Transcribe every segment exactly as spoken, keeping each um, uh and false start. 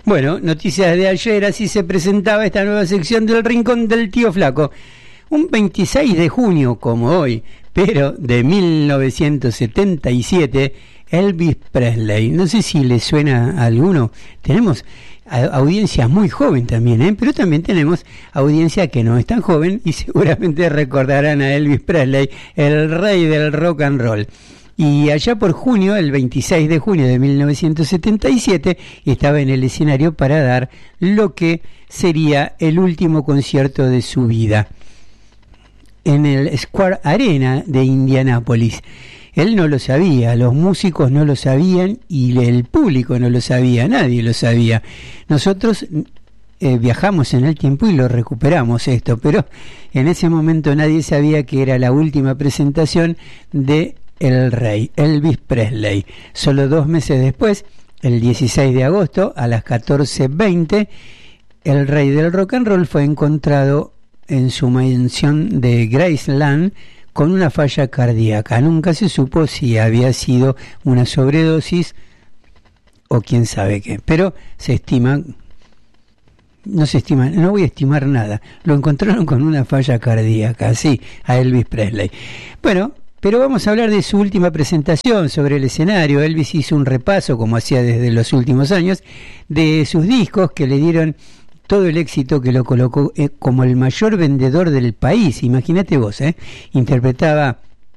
Bueno, noticias de ayer, así se presentaba esta nueva sección del Rincón del Tío Flaco. Un veintiséis de junio, como hoy, pero de mil novecientos setenta y siete, Elvis Presley. No sé si le suena a alguno. Tenemos audiencia muy joven también, ¿eh? Pero también tenemos audiencia que no es tan joven y seguramente recordarán a Elvis Presley, el rey del rock and roll. Y allá por junio, el veintiséis de junio de mil novecientos setenta y siete, estaba en el escenario para dar lo que sería el último concierto de su vida, en el Square Arena de Indianápolis. Él no lo sabía, los músicos no lo sabían y el público no lo sabía, nadie lo sabía. Nosotros eh, viajamos en el tiempo y lo recuperamos esto, pero en ese momento nadie sabía que era la última presentación de el rey, Elvis Presley. Solo dos meses después, el dieciséis de agosto, a las catorce veinte, el rey del rock and roll fue encontrado en su mansión de Graceland con una falla cardíaca. Nunca se supo si había sido una sobredosis o quién sabe qué, pero se estima, no se estima, no voy a estimar nada, lo encontraron con una falla cardíaca, sí, a Elvis Presley. Bueno, pero vamos a hablar de su última presentación sobre el escenario. Elvis hizo un repaso, como hacía desde los últimos años, de sus discos que le dieron todo el éxito, que lo colocó eh, como el mayor vendedor del país. Imagínate vos, ¿eh? Interpretaba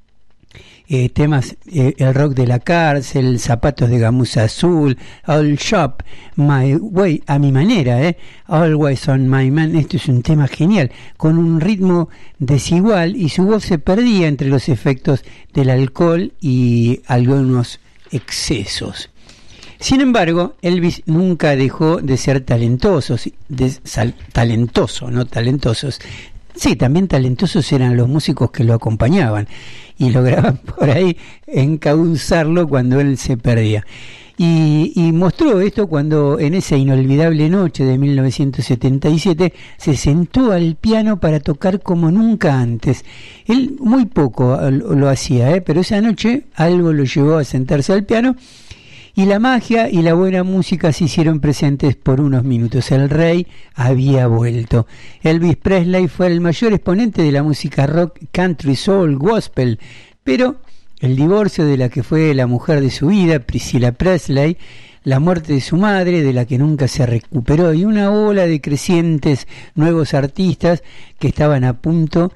eh, temas, eh, el rock de la cárcel, zapatos de gamuza azul, All Shop, My Way, a mi manera, ¿eh? Always on My Man. Esto es un tema genial, con un ritmo desigual y su voz se perdía entre los efectos del alcohol y algunos excesos. Sin embargo, Elvis nunca dejó de ser talentoso, de, sal, talentoso, no talentosos. Sí, también talentosos eran los músicos que lo acompañaban y lograban por ahí encauzarlo cuando él se perdía. Y, y mostró esto cuando en esa inolvidable noche de mil novecientos setenta y siete se sentó al piano para tocar como nunca antes. Él muy poco lo, lo hacía, ¿eh? Pero esa noche algo lo llevó a sentarse al piano. Y la magia y la buena música se hicieron presentes por unos minutos. El rey había vuelto. Elvis Presley fue el mayor exponente de la música rock, country, soul, gospel. Pero el divorcio de la que fue la mujer de su vida, Priscilla Presley, la muerte de su madre, de la que nunca se recuperó, y una ola de crecientes nuevos artistas que estaban a punto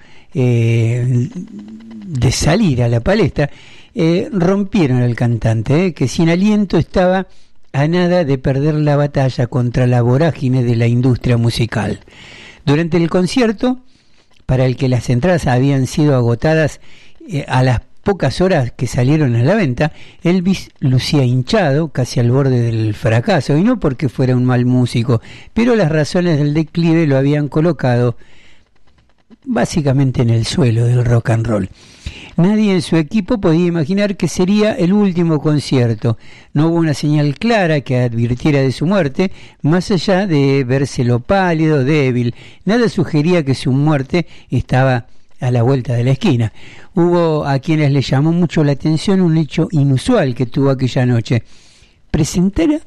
eh, de salir a la palestra, Eh, rompieron al cantante, eh, que sin aliento estaba a nada de perder la batalla contra la vorágine de la industria musical. Durante el concierto, para el que las entradas habían sido agotadas eh, a las pocas horas que salieron a la venta, Elvis lucía hinchado, casi al borde del fracaso, y no porque fuera un mal músico, pero las razones del declive lo habían colocado básicamente en el suelo del rock and roll. Nadie en su equipo podía imaginar que sería el último concierto. No hubo una señal clara que advirtiera de su muerte, más allá de vérselo pálido, débil. Nada sugería que su muerte estaba a la vuelta de la esquina. Hubo a quienes les llamó mucho la atención un hecho inusual que tuvo aquella noche: presentar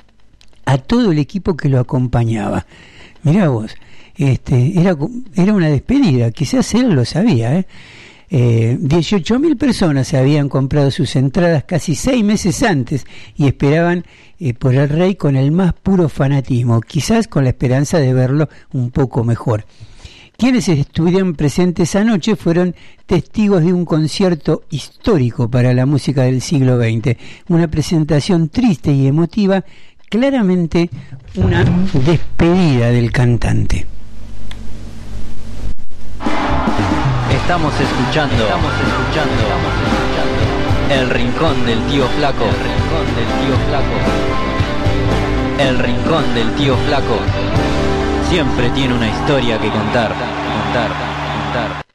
a todo el equipo que lo acompañaba. Mirá vos, este, era, era una despedida, quizás él lo sabía, ¿eh? Eh, dieciocho mil personas habían comprado sus entradas casi seis meses antes y esperaban eh, por el rey con el más puro fanatismo, quizás con la esperanza de verlo un poco mejor. Quienes estuvieron presentes esa noche fueron testigos de un concierto histórico para la música del siglo veinte, una presentación triste y emotiva, claramente una despedida del cantante. Estamos escuchando, estamos escuchando, estamos escuchando El Rincón del Tío Flaco, El Rincón del Tío Flaco, El Rincón del Tío Flaco. Siempre tiene una historia que contar, contar, contar.